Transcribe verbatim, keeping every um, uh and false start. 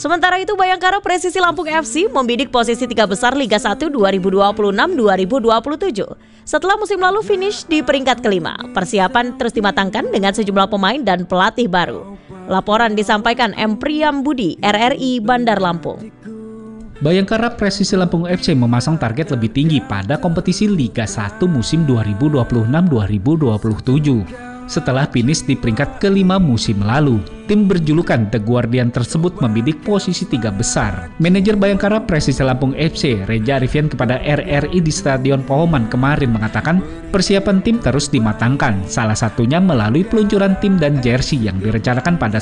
Sementara itu Bayangkara Presisi Lampung F C membidik posisi tiga besar Liga satu dua ribu dua puluh enam dua ribu dua puluh tujuh. Setelah musim lalu finish di peringkat kelima, persiapan terus dimatangkan dengan sejumlah pemain dan pelatih baru. Laporan disampaikan M. Priyambudi, R R I Bandar Lampung. Bayangkara Presisi Lampung F C memasang target lebih tinggi pada kompetisi Liga satu musim dua ribu dua puluh enam dua ribu dua puluh tujuh. Setelah finish di peringkat kelima musim lalu, tim berjulukan The Guardian tersebut membidik posisi tiga besar. Manajer Bayangkara Presisi Lampung F C, Reza Arifian kepada R R I di Stadion Pohoman kemarin mengatakan persiapan tim terus dimatangkan, salah satunya melalui peluncuran tim dan jersey yang direncanakan pada